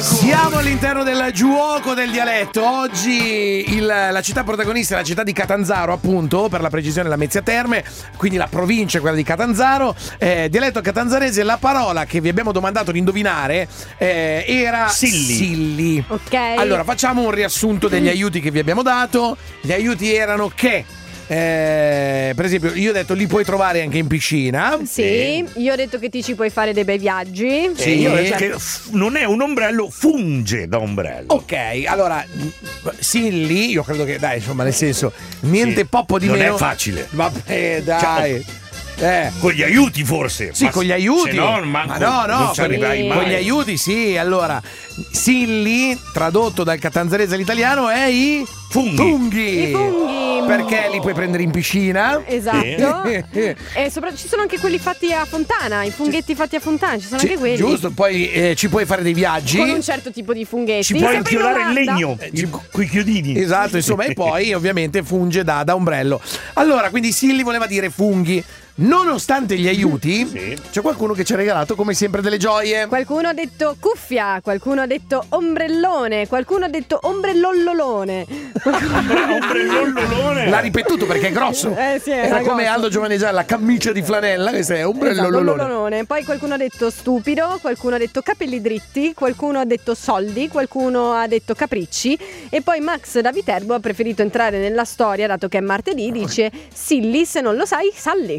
Siamo all'interno del giuoco del dialetto. Oggi la città protagonista è la città di Catanzaro, appunto, per la precisione la Mezzia Terme, quindi la provincia è quella di Catanzaro. Dialetto catanzarese, la parola che vi abbiamo domandato di indovinare era silli. Ok. Allora, facciamo un riassunto degli aiuti che vi abbiamo dato. Gli aiuti erano che per esempio, io ho detto li puoi trovare anche in piscina. Sì, io ho detto che ti ci puoi fare dei bei viaggi. Sì, io ho detto che non è un ombrello, funge da ombrello. Ok, allora silli, io credo che, dai, insomma, nel senso, niente poppo di non meno. è facile. Vabbè, dai. Con gli aiuti forse. Sì, con gli aiuti. Se no, non ci arriverai mai. Con gli aiuti, sì. Allora, silli, tradotto dal catanzarese all'italiano, è i funghi. I funghi. Perché li puoi prendere in piscina. Esatto. E ci sono anche quelli fatti a fontana, i funghetti fatti a fontana, ci sono anche quelli. Giusto, poi ci puoi fare dei viaggi. Con un certo tipo di funghetti. Ci puoi inchiodare il legno coi chiodini. Esatto, insomma, e poi ovviamente funge da ombrello. Allora, quindi silli voleva dire funghi. Nonostante gli aiuti, c'è qualcuno che ci ha regalato come sempre delle gioie. Qualcuno ha detto cuffia, qualcuno ha detto ombrellone, qualcuno ha detto ombrellollolone. Ombrellollolone. L'ha ripetuto perché è grosso. Sì, era come grosso. Aldo Giovaneggià, la camicia di flanella, questo è ombrellollolone. Poi qualcuno ha detto stupido, qualcuno ha detto capelli dritti, qualcuno ha detto soldi, qualcuno ha detto capricci, e poi Max da Viterbo ha preferito entrare nella storia, dato che è martedì, dice silli, se non lo sai, salli.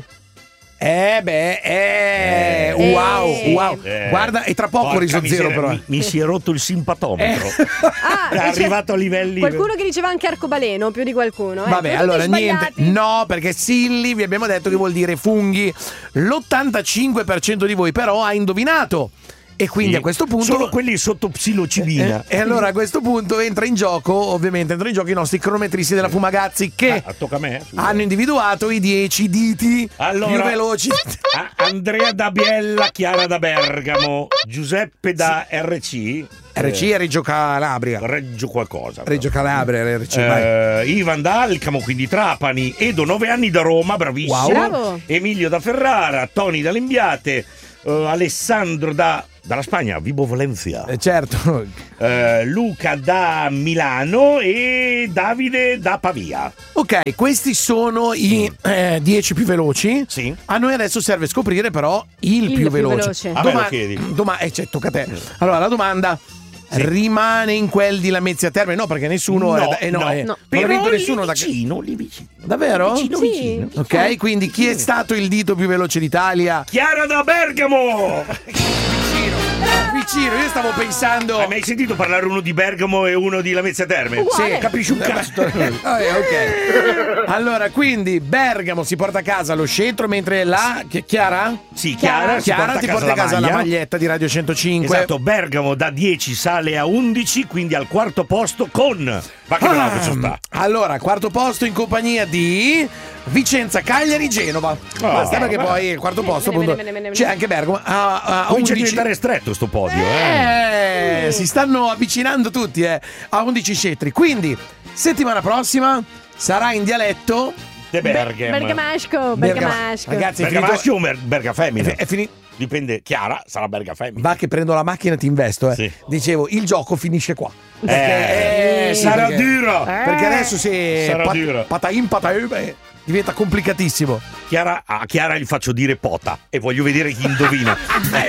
Wow. Guarda, e tra poco riso zero, però. Mi si è rotto il simpatometro. È arrivato a livelli. Qualcuno che diceva anche arcobaleno, più di qualcuno. Vabbè, allora niente. No, perché silli vi abbiamo detto che vuol dire funghi. L'85% di voi però ha indovinato. E quindi a questo punto solo quelli sotto psilocibina. E allora a questo punto entra in gioco i nostri cronometristi della Fumagazzi che tocca a me. hanno individuato i 10 diti più veloci. Andrea da Biella, Chiara da Bergamo, Giuseppe da RC è Reggio Calabria. Reggio qualcosa. Reggio Calabria, RC. Ivan da Alcamo, quindi Trapani. Edo, 9 anni da Roma, bravissimo. Wow. Bravo. Emilio da Ferrara, Toni da Lembiate, Alessandro dalla Spagna, Vibo Valencia. Certo. Luca da Milano e Davide da Pavia. Ok, questi sono i 10 più veloci. Sì. A noi adesso serve scoprire però il più veloce. A me lo chiedi. Tocca a te. Allora, la domanda rimane in quel di Lamezia Terme? No, perché nessuno no. Però nessuno vicino. vicino. Davvero? Vicino. Ok, quindi chi è stato il dito più veloce d'Italia? Chiara da Bergamo. Vicino, io stavo pensando. Hai mai sentito parlare uno di Bergamo e uno di Lamezia Terme? Uguale. Sì, capisci un cazzo. Ok. Allora, quindi Bergamo si porta a casa lo scettro, mentre la Chiara? Sì, Chiara ti porta a casa la maglietta di Radio 105. Esatto, Bergamo da 10 sale a 11, quindi al quarto posto con. Ma che bravo ci sta. Allora, quarto posto in compagnia di Vicenza, Cagliari, Genova. Basta, perché poi il quarto posto appunto c'è anche Bergamo a Comincia 11. a diventare stretto sto podio. Si stanno avvicinando tutti a 11 scettri. Quindi settimana prossima sarà in dialetto De Bergamo. Bergamasco. Ragazzi, Bergamasco o Bergafemmina? è finito. Dipende, Chiara sarà Bergafemmina. Va che prendo la macchina e ti investo. Sì. Dicevo, il gioco finisce qua. Sarà duro. Perché adesso sarà duro. Pataim diventa complicatissimo. A Chiara gli faccio dire pota e voglio vedere chi indovina.